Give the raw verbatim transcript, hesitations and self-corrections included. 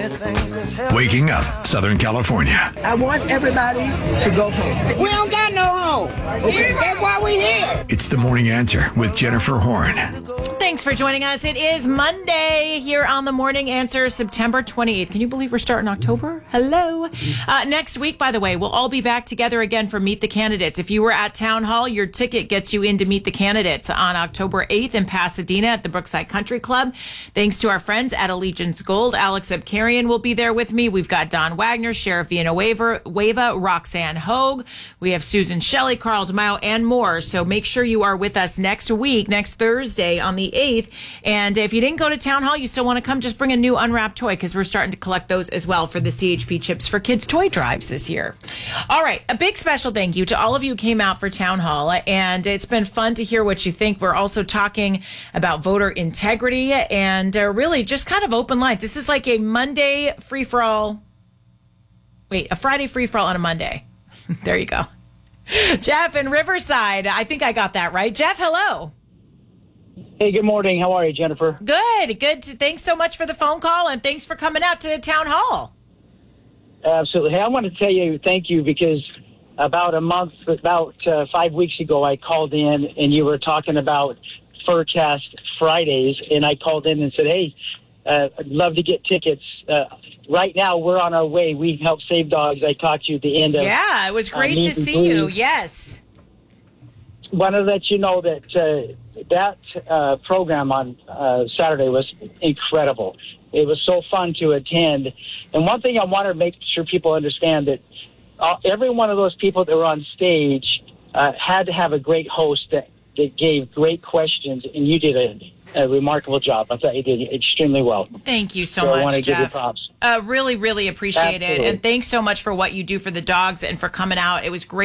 Waking up Southern California. I want everybody to go home. We don't got no home. Okay? That's why we here. It's The Morning Answer with Jennifer Horn. Thanks for joining us. It is Monday here on The Morning Answer, September twenty-eighth. Can you believe we're starting October? Hello. Uh, next week, by the way, we'll all be back together again for Meet the Candidates. If you were at Town Hall, your ticket gets you in to Meet the Candidates on October eighth in Pasadena at the Brookside Country Club. Thanks to our friends at Allegiance Gold. Alex Abkarian will be there with me. We've got Don Wagner, Sheriff Villanueva, Wava, Roxanne Hogue. We have Susan Shelley, Carl DeMaio, and more. So make sure you are with us next week, next Thursday on the eighth. And if you didn't go to Town Hall, you still want to come, just bring a new unwrapped toy because we're starting to collect those as well for the C H P Chips for Kids toy drives this year. All right. A big special thank you to all of you who came out for Town Hall. And it's been fun to hear what you think. We're also talking about voter integrity and uh, really just kind of open lines. This is like a Monday free-for-all. Wait, a Friday free-for-all on a Monday. There you go. Jeff in Riverside. I think I got that right. Jeff, hello. Hey, good morning. How are you, Jennifer? Good, good. Thanks so much for the phone call, and thanks for coming out to Town Hall. Absolutely. Hey, I want to tell you thank you because about a month, about uh, five weeks ago, I called in and you were talking about Furcast Fridays, and I called in and said, hey, uh, I'd love to get tickets. Uh, right now, we're on our way. We help save dogs. I talked to you at the end of Yeah, it was great uh, to see you. Yes. Want to let you know that uh, that uh, program on uh, Saturday was incredible. It was so fun to attend. And one thing I want to make sure people understand that uh, every one of those people that were on stage uh, had to have a great host that, that gave great questions, and you did a, a remarkable job. I thought you did extremely well. Thank you so, so much, I want to Jeff. give you props. Uh, really, really appreciate Absolutely. it. And thanks so much for what you do for the dogs and for coming out. It was great.